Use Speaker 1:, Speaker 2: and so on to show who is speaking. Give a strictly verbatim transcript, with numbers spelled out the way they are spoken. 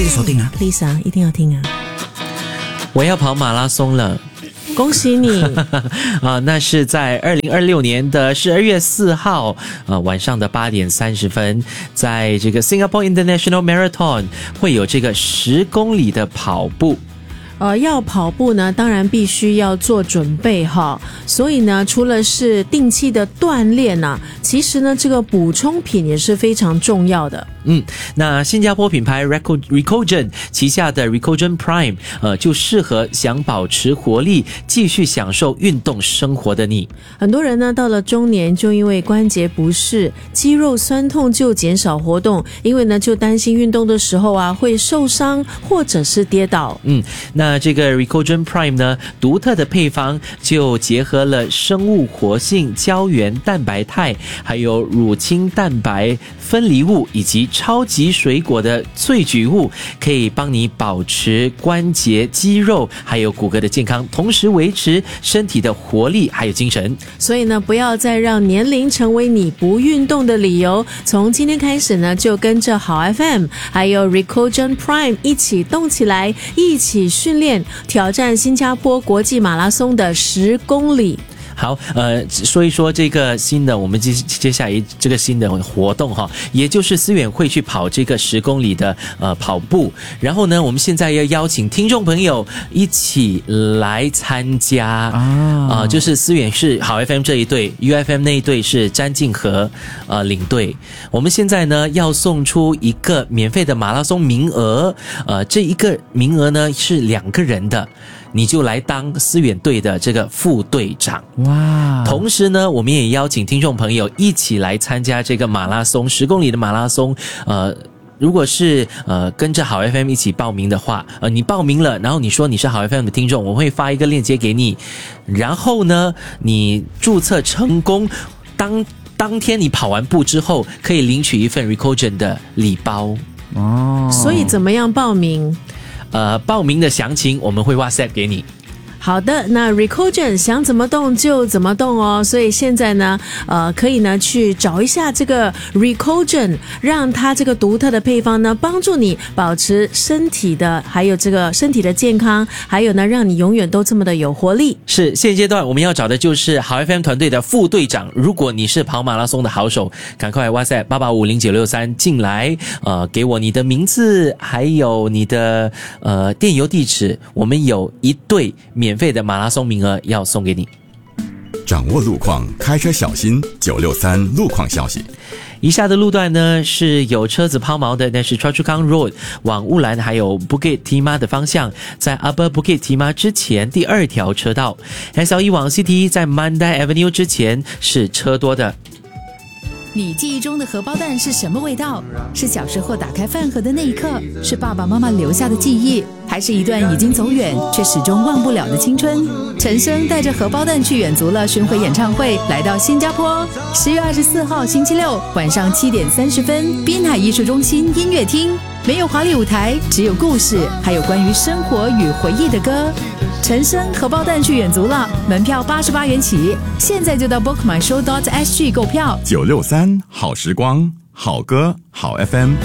Speaker 1: 记得锁定啊
Speaker 2: ，please 啊，一定要听啊！
Speaker 3: 我要跑马拉松了。
Speaker 2: 恭喜你
Speaker 3: 啊！那是在二零二六年的十二月四号，呃，晚上的八点三十分，在这个 Singapore International Marathon 会有这个十公里的跑步。
Speaker 2: 呃，要跑步呢，当然必须要做准备哈。所以呢，除了是定期的锻炼啊，其实呢，这个补充品也是非常重要的。
Speaker 3: 嗯，那新加坡品牌 Recogen 旗下的 Recogen Prime， 呃，就适合想保持活力、继续享受运动生活的你。
Speaker 2: 很多人呢，到了中年就因为关节不适、肌肉酸痛就减少活动，因为呢，就担心运动的时候啊会受伤或者是跌倒。
Speaker 3: 嗯，那这个 Recogen Prime 呢，独特的配方就结合了生物活性胶原蛋白肽，还有乳清蛋白分离物以及超级水果的萃取物，可以帮你保持关节、肌肉还有骨骼的健康，同时维持身体的活力还有精神。
Speaker 2: 所以呢，不要再让年龄成为你不运动的理由。从今天开始呢，就跟着好 F M 还有 Recogen Prime 一起动起来，一起训练，挑战新加坡国际马拉松的十公里。
Speaker 3: 好，呃，说一说这个新的，我们接接下来这个新的活动哈，也就是思远会去跑这个十公里的呃跑步，然后呢，我们现在要邀请听众朋友一起来参加啊、呃，就是思远是好 F M 这一队 ，U F M 那一队是詹敬和呃领队，我们现在呢要送出一个免费的马拉松名额，呃，这一个名额呢是两个人的。你就来当思远队的这个副队长哇！同时呢，我们也邀请听众朋友一起来参加这个马拉松十公里的马拉松。呃，如果是呃跟着好 F M 一起报名的话，呃，你报名了，然后你说你是好 F M 的听众，我会发一个链接给你。然后呢，你注册成功，当当天你跑完步之后，可以领取一份 Recogen 的礼包
Speaker 2: 哦。所以怎么样报名？
Speaker 3: 呃，报名的详情我们会 WhatsApp 给你。
Speaker 2: 好的，那 Recogen 想怎么动就怎么动哦，所以现在呢，呃，可以呢去找一下这个 Recogen， 让它这个独特的配方呢，帮助你保持身体的，还有这个身体的健康，还有呢，让你永远都这么的有活力。
Speaker 3: 是，现阶段我们要找的就是好 F M 团队的副队长。如果你是跑马拉松的好手，赶快 WhatsApp 八八五零九六三进来，呃，给我你的名字，还有你的呃电邮地址，我们有一队免。免费的马拉松名额要送给你。
Speaker 4: 掌握路况，开车小心。九六三路况消息。
Speaker 3: 以下的路段呢是有车子抛锚的，那是 Choa Chu Kang Road 往乌兰还有 Bukit Timah 的方向，在 Upper Bukit Timah 之前第二条车道。S L E 往 C T E 在 Mandai Avenue 之前是车多的。
Speaker 5: 你记忆中的荷包蛋是什么味道？是小时候打开饭盒的那一刻，是爸爸妈妈留下的记忆，还是一段已经走远却始终忘不了的青春？陈升带着荷包蛋去远足了巡回演唱会来到新加坡，十月二十四号星期六晚上七点三十分，滨海艺术中心音乐厅。没有华丽舞台，只有故事，还有关于生活与回忆的歌。陈升荷包蛋去远足了，门票八十八元起，现在就到 book my show dot s g 购票。
Speaker 4: 九六三好时光，好歌好 F M。